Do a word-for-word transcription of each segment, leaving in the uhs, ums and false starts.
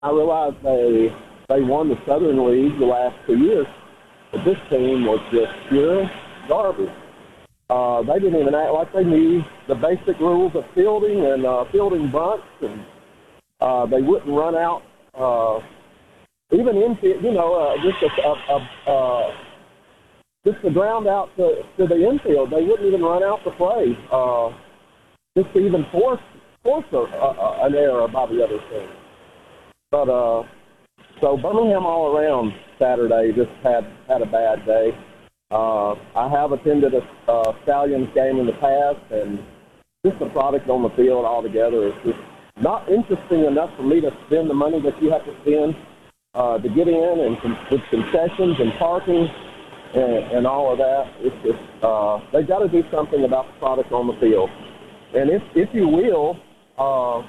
I realized they they won the Southern League the last two years, but this team was just pure garbage. Uh, they didn't even act like they knew the basic rules of fielding and uh, fielding bunts, and uh, they wouldn't run out. Uh, even infield, you know, uh, just a, a, a uh, just the ground out to, to the infield, they wouldn't even run out the play. Uh, just to even force force a, a, an error by the other team. But uh, so Birmingham all around Saturday just had had a bad day. Uh, I have attended a uh, Stallions game in the past, and just the product on the field altogether is just not interesting enough for me to spend the money that you have to spend uh, to get in, and con- with concessions and parking and, and all of that. It's just uh, they've got to do something about the product on the field. And if if you will, uh,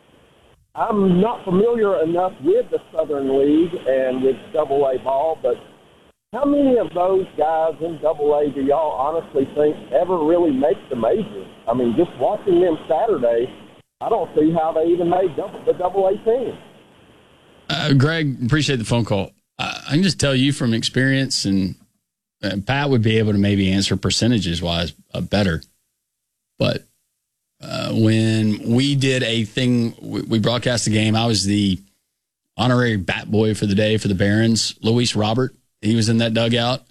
I'm not familiar enough with the Southern League and with Double A ball, but how many of those guys in Double A do y'all honestly think ever really make the majors? I mean, just watching them Saturday, I don't see how they even made double, the Double A team. Uh, Greg, appreciate the phone call. Uh, I can just tell you from experience, and uh, Pat would be able to maybe answer percentages-wise uh, better, but uh, when we did a thing, we, we broadcast the game, I was the honorary bat boy for the day for the Barons, Luis Robert. He was in that dugout.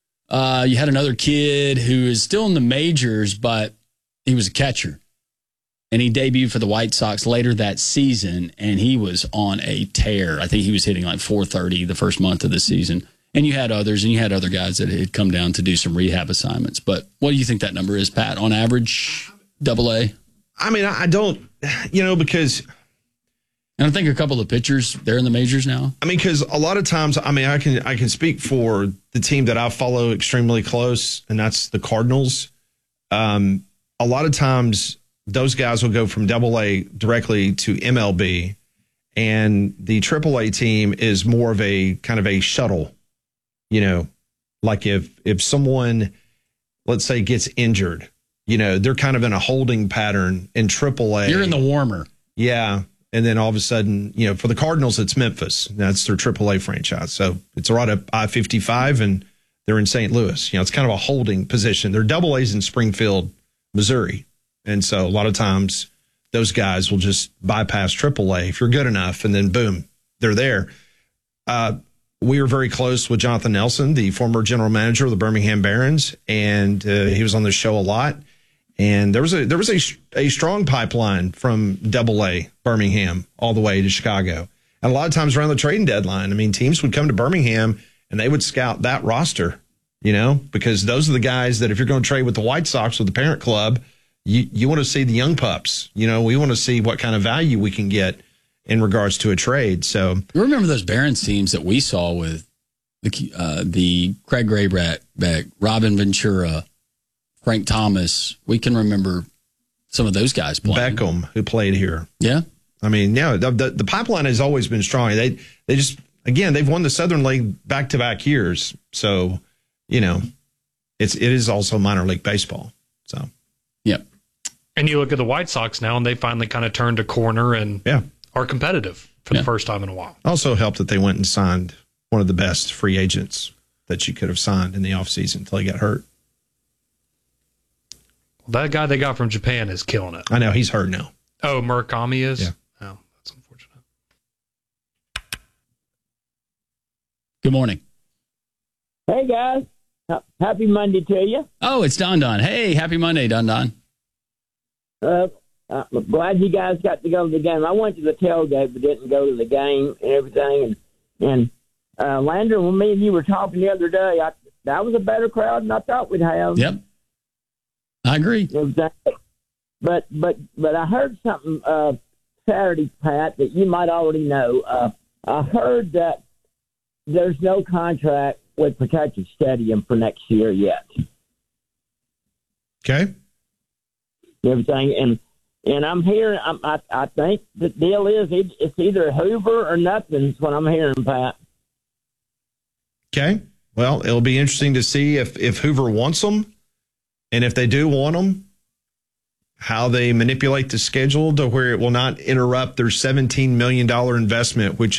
Uh, you had another kid who is still in the majors, but he was a catcher. And he debuted for the White Sox later that season, and he was on a tear. I think he was hitting like four thirty the first month of the season. And you had others, and you had other guys that had come down to do some rehab assignments. But what do you think that number is, Pat, on average, Double A? I mean, I don't, you know, because... And I think a couple of pitchers, they're in the majors now. I mean, because a lot of times, I mean, I can I can speak for the team that I follow extremely close, and that's the Cardinals. Um, a lot of times, those guys will go from Double A directly to M L B, and the Triple A team is more of a kind of a shuttle. You know, like if if someone, let's say, gets injured, you know, they're kind of in a holding pattern in Triple A. You're in the warmer. Yeah. And then all of a sudden, you know, for the Cardinals, it's Memphis. That's their Triple A franchise. So it's right up I fifty-five, and they're in Saint Louis. You know, it's kind of a holding position. They're Double A's in Springfield, Missouri. And so a lot of times those guys will just bypass Triple A if you're good enough, and then boom, they're there. Uh, we were very close with Jonathan Nelson, the former general manager of the Birmingham Barons, and uh, he was on the show a lot. And there was a there was a, a strong pipeline from Double A Birmingham all the way to Chicago. And a lot of times around the trading deadline, I mean, teams would come to Birmingham and they would scout that roster, you know, because those are the guys that if you're going to trade with the White Sox or the parent club, you, you want to see the young pups. You know, we want to see what kind of value we can get in regards to a trade. So you remember those Barons teams that we saw with the uh, the Craig Grayback, Robin Ventura, Frank Thomas. We can remember some of those guys playing. Beckham, who played here. Yeah. I mean, yeah, the, the, the pipeline has always been strong. They they just, again, they've won the Southern League back-to-back years. So, you know, it's it is also minor league baseball. So, yep. And you look at the White Sox now, and they finally kind of turned a corner and yeah. are competitive for yeah. the first time in a while. Also helped that they went and signed one of the best free agents that you could have signed in the offseason until he got hurt. That guy they got from Japan is killing it. I know. He's hurt now. Oh, Murakami is? Yeah. Oh, that's unfortunate. Good morning. Hey, guys. Happy Monday to you. Oh, it's Don Don. Hey, happy Monday, Don Don. Uh, I'm glad you guys got to go to the game. I went to the tailgate but didn't go to the game and everything. And, and uh, Landry, when me and you were talking the other day, I, that was a better crowd than I thought we'd have. Yep. I agree. But but but I heard something uh, Saturday, Pat, that you might already know. Uh, I heard that there's no contract with Protective Stadium for next year yet. Okay. Everything and and I'm hearing. I'm, I I think the deal is it, it's either Hoover or nothing. Is what I'm hearing, Pat. Okay. Well, it'll be interesting to see if if Hoover wants them. And if they do want them, how they manipulate the schedule to where it will not interrupt their seventeen million dollars investment, which